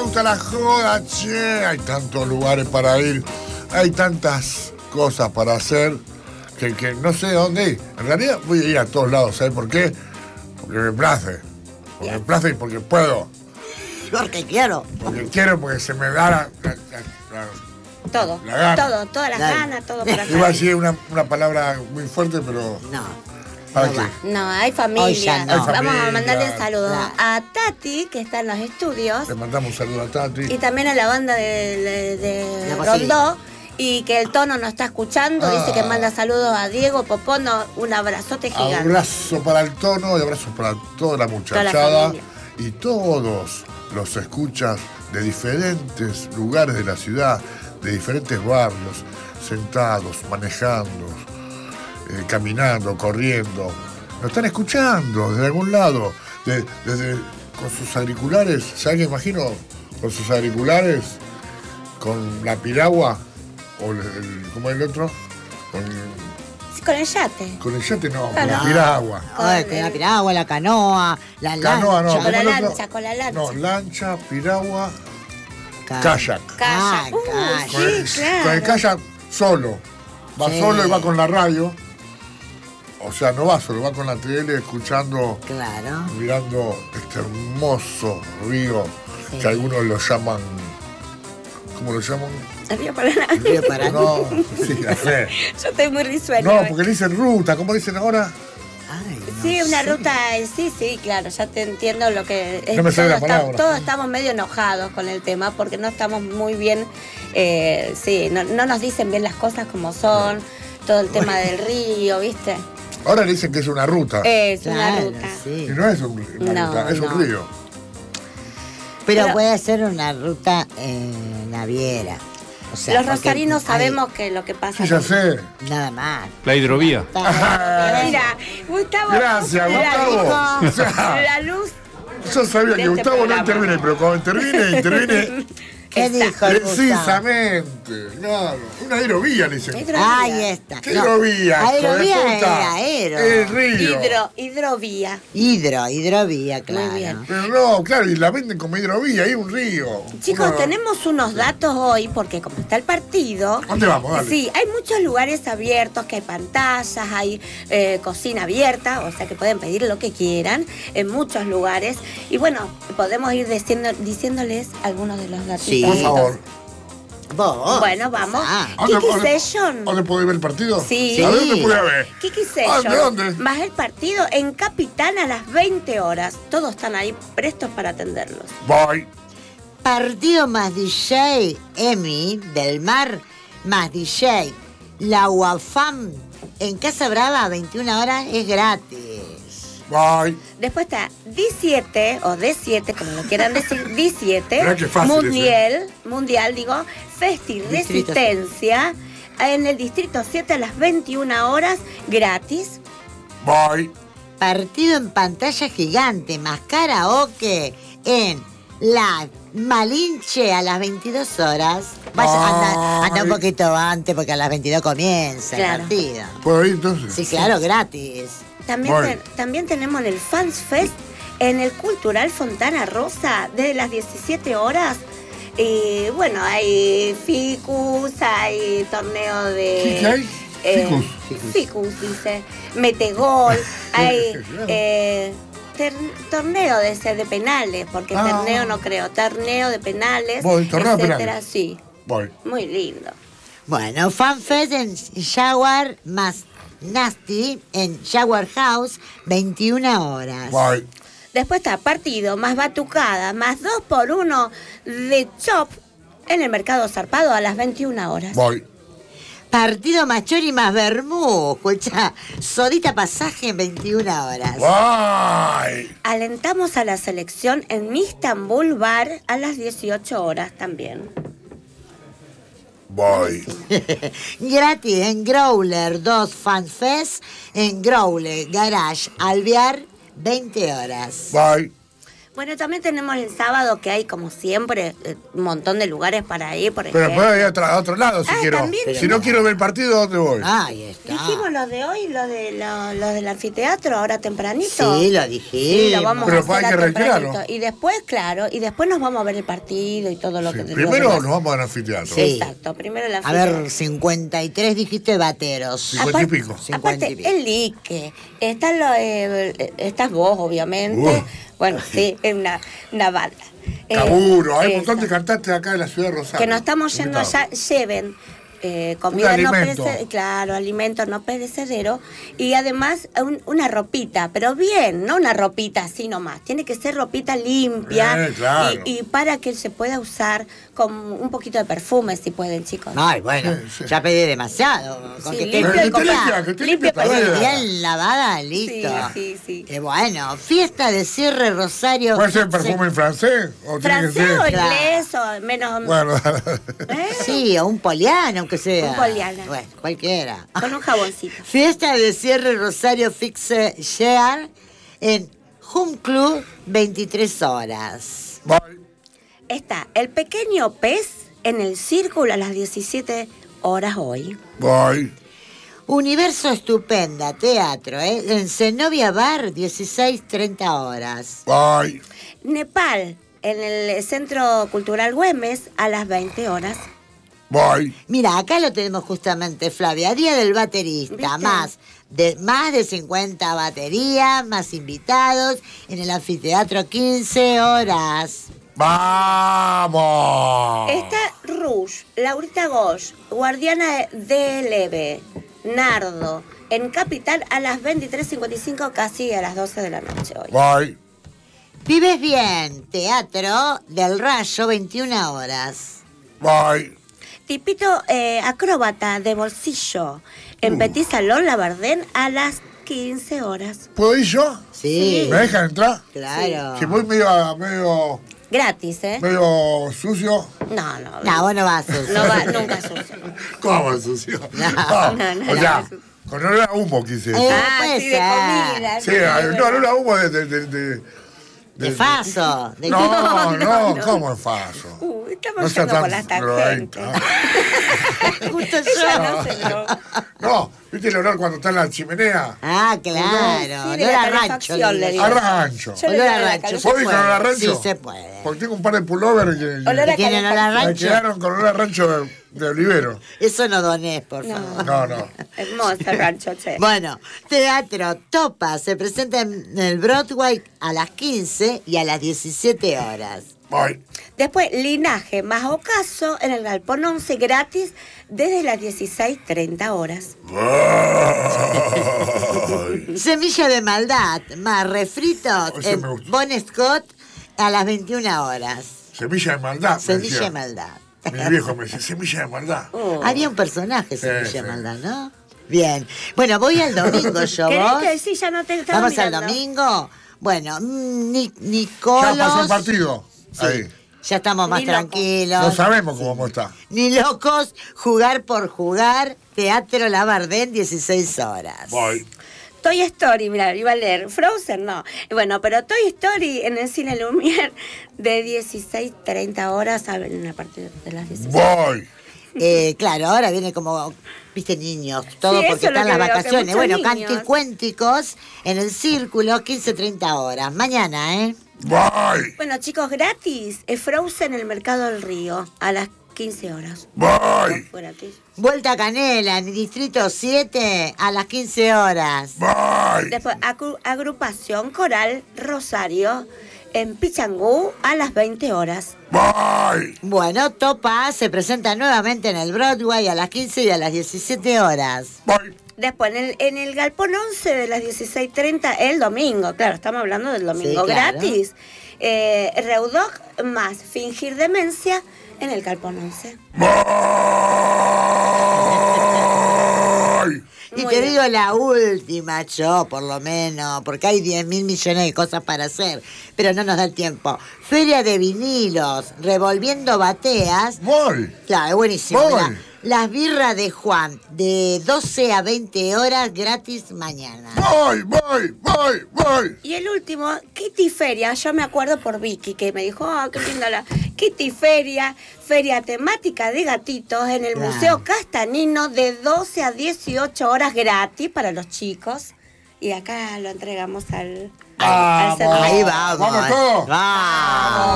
gusta la joda, che. Hay tantos lugares para ir, hay tantas cosas para hacer que no sé dónde ir. En realidad voy a ir a todos lados, ¿sabes por qué? Porque me place. Porque me place y porque puedo. Porque quiero. Porque quiero, porque se me da Todo, la gana. todas las ganas, todo para Iba a salir. decir una palabra muy fuerte, pero... No. ¿Para No qué? va. No, hay Hoy familia. ya no. Hay Vamos a familia. mandarle un saludo Claro. a Tati, que está en los estudios, Le mandamos un saludo a Tati. y también a la banda de La Posible. Rondó, y que el Tono nos está escuchando. Dice que manda saludos a Diego Popono, un abrazote gigante. Abrazo para el Tono y abrazo para toda la muchachada familia. y todos los escuchas de diferentes lugares de la ciudad, de diferentes barrios, sentados, manejando, caminando, corriendo. Nos están escuchando desde algún lado, desde con sus auriculares. ¿Sabes qué imagino? Con sus auriculares, con la piragua, o ¿cómo es el otro? Con el yate. Con el yate no, con Claro. la piragua. Ay, con la piragua, la canoa, la Canoa, no, lancha. Con la ¿cómo es el otro? lancha, con la lancha. No, lancha, piragua, Ca- kayak. Kayak. kayak. Con el, Sí, claro. con el kayak solo. Va Sí. solo y va con la radio. O sea, no va solo, va con la tele escuchando, Claro. mirando este hermoso río Sí. que algunos lo llaman. ¿Cómo lo llaman? El río Paraná. Río Paraná. No, sí, ya sé. Yo estoy muy risueña. No, hoy. porque le dicen ruta, ¿cómo dicen ahora? Ay, no Sí, una sé. ruta, sí, claro, ya te entiendo lo que es. No me sale la palabra. Todos estamos medio enojados con el tema porque no estamos muy bien, no nos dicen bien las cosas como son, todo el tema del río, ¿viste? Ahora le dicen que es una ruta. Es una Claro, ruta. Y sí. no es una No, ruta, es no. un río. Pero puede ser una ruta naviera. O sea, Los porque rosarinos hay- sabemos que lo que pasa. Sí, ya con- sé. Nada más. La hidrovía. Mira, Gustavo. Gracias, mira, Gustavo. dijo, O sea, la luz. yo sabía de que este Gustavo no programa. interviene, pero cuando interviene ¿Qué Está. dijo el Gustavo? precisamente. Claro, una hidrovía le dicen. Hidrovía. Ahí está. ¿Qué No, hidrovía? hijo de Aerovía puta? es aero. El río. Hidrovía. Hidrovía, claro. bien. Pero no, claro, y la venden como hidrovía, hay un río. Chicos, Uno- tenemos unos datos hoy porque como está el partido. ¿Dónde vamos? Dale. Sí, hay muchos lugares abiertos, que hay pantallas, hay cocina abierta, o sea que pueden pedir lo que quieran en muchos lugares. Y bueno, podemos ir diciéndoles algunos de los datos. Sí. Por favor. Vos. Bueno, vamos. Ah, Kiki Session. ¿Dónde puedo ver el partido? Sí. ¿A dónde puede ver? Kiki Session. ¿Dónde? Más el partido en Capitán a las 20 horas. Todos están ahí prestos para atenderlos. Voy. Partido más DJ Emi del Mar más DJ La Wafam en Casa Brava a 21 horas es gratis. Voy. Después está D7 o D7, como lo quieran decir, D7, Mirá qué fácil mundial, digo, Festi Distrito Resistencia, en el Distrito 7 a las 21 horas, gratis. Voy. Partido en pantalla gigante más karaoke en La Malinche a las 22 horas. Vaya, anda un poquito antes porque a las 22 comienza Claro. el partido. ¿Puedo ir entonces? Sí, claro, gratis. También, Voy. también tenemos el Fans Fest en el Cultural Fontana Rosa desde las 17 horas. Y bueno, hay ficus, hay torneo de... ¿Qué hay? Ficus. Ficus, dice. Metegol, hay torneo de penales, porque torneo no creo, torneo de penales, Voy, torneo de etcétera, penales. sí. Voy. Muy lindo. Bueno, FanFest en Jaguar más Nasty en Jaguar House, 21 horas. Voy. Después está partido, más batucada, más 2x1 de Chop en el Mercado Zarpado a las 21 horas. Voy. Partido Machori más Bermú, escucha, Sodita Pasaje en 21 horas. Voy. Alentamos a la selección en Istanbul Bar a las 18 horas también. Voy. Gratis en Growler 2 FanFest, en Growler Garage Alvear, 20 horas. Voy. Bueno, también tenemos el sábado que hay, como siempre, un montón de lugares para ir, por Pero ejemplo. puedo ir a otro lado si quiero. también. Si no quiero ver el partido, ¿dónde voy? Ahí está. Dijimos lo de hoy, lo del anfiteatro, ahora tempranito. Sí, lo Sí, dijimos. lo vamos Pero a hacer hay que a reiterarlo. tempranito. Y después, claro, y después nos vamos a ver el partido y todo lo Sí, que... primero lo nos demás. vamos al anfiteatro. Sí. Exacto, primero el A anfiteatro. ver, 53 dijiste bateros. 50 y pico. 50 Aparte, y pico. el lique, estás vos, obviamente. Bueno, sí, es una banda. Caburo, hay un eso. montón de cantantes acá en la ciudad de Rosario. Que nos estamos yendo Invitados. allá, lleven comida Un no alimento. perecedera, claro, alimento no perecedero, y además una ropita, pero bien, no una ropita así nomás, tiene que ser ropita limpia Claro. y para que se pueda usar con un poquito de perfume si pueden, chicos. Ay, bueno, Sí, sí. ya pedí demasiado. Con Sí, que limpio esté y comprar. que te Limpio limpia para la bien, rueda. bien lavada, listo. Sí. Qué bueno. Fiesta de cierre Rosario. ¿Puede ser perfume en francés? ¿O tiene que ¿Francés o ser? Claro. inglés o menos? Bueno, ¿Eh? Sí, o un poliano, aunque sea. Un poliano. Bueno, cualquiera. Con un jaboncito. Fiesta de cierre Rosario Fixe Share en Home Club 23 horas. voy. Está el pequeño pez en el círculo a las 17 horas hoy. Voy. Universo Estupenda, teatro, en Zenobia Bar, 16:30 horas. Voy. Nepal, en el Centro Cultural Güemes, a las 20 horas. Voy. Mira, acá lo tenemos justamente, Flavia, Día del Baterista, ¿Viste? más de 50 baterías, más invitados, en el anfiteatro 15 horas. ¡Vamos! Está Rouge, Laurita Gosch, Guardiana de Leve, Nardo, en Capital a las 23:55, casi a las 12 de la noche hoy. Voy. Vives Bien, Teatro del Rayo, 21 horas. Voy. Tipito acróbata de bolsillo, en Petit Salón Labardén a las 15 horas. ¿Puedo ir yo? Sí, ¿Me dejan entrar? claro. Si voy medio Gratis, ¿eh? sucio. No. No, vos no vas, Susi. No va nunca sucio. ¿Cómo sucio? No. No, O sea, con olor a humo quise decir. Puede sí, de ser. comida. Sí, no, olor a humo De faso. De No, ¿cómo es falso? Estamos No sea yendo por tan las tangentes. drogadicta. Justo Ella yo. no se droga. No, ¿viste el olor cuando está en la chimenea? Ah, claro. Sí, de Olor la a rancho. calefacción, le le digo. digo. A rancho. Yo le Olor digo a la rancho. calefacción. ¿Se ¿Puedo ir con olor a puede? rancho? Sí, se puede. Porque tengo un par de pullovers Olor a ¿Que tienen olor a me rancho? quedaron con olor a rancho de olivero. Eso no donés, por favor. No. Hermoso el rancho, che. Bueno, Teatro Topa se presenta en el Broadway a las 15 y a las 17 horas. Voy. Después, Linaje más Ocaso en el Galpón 11 gratis desde las 16:30 horas. Voy. Semilla de Maldad más refritos Ese en me gusta. Bon Scott a las 21 horas. Semilla de maldad. me Semilla decía. de Maldad. Mi viejo me decía, semilla de maldad. Había un personaje, Semilla Sí, de sí. Maldad, ¿no? Bien. Bueno, voy al domingo yo, ¿Querés vos. que decís? Ya no te estaba Vamos al mirando. domingo. Bueno, Nicolos. Ya pasó el partido. Sí, Ahí. ya estamos más Ni locos. tranquilos. No sabemos cómo está. Ni locos, jugar por jugar. Teatro Labardén, 16 horas. Voy. Toy Story, mira, iba a leer. Frozen no. Bueno, pero Toy Story en el Cine Lumière de 16:30 horas a partir de las 16. Voy. Claro, ahora viene como, viste, niños, todo Sí, eso porque es lo están que las veo, que vacaciones. muchos Bueno, niños. canticuénticos en el círculo, 15:30 horas. Mañana, ¿eh? Voy. Bueno, chicos, gratis. Es Frozen en el Mercado del Río a las 15 horas. Voy. Fue gratis. Vuelta a Canela, en el Distrito 7, a las 15 horas. Voy. Después, agrupación Coral Rosario en Pichangú a las 20 horas. Voy. Bueno, Topa se presenta nuevamente en el Broadway a las 15 y a las 17 horas. Voy. Después, en el Galpón 11 de las 16:30, el domingo. Claro, estamos hablando del domingo. Sí, claro. Gratis. Reudoc más Fingir Demencia en el Galpón 11. Voy. Y Muy te bien. digo la última, yo, por lo menos, porque hay 10.000 millones de cosas para hacer, pero no nos da el tiempo. Feria de vinilos, revolviendo bateas. Voy. Claro, es buenísimo. Voy. Mirá. Las birras de Juan, de 12 a 20 horas, gratis mañana. Voy. Y el último, Kitty Feria. Yo me acuerdo por Vicky, que me dijo, qué linda la Kitty Feria, feria temática de gatitos en el Claro. Museo Castanino, de 12 a 18 horas gratis para los chicos. Y acá lo entregamos al Vamos. centro. Ahí vamos. Vamos todos. Vamos.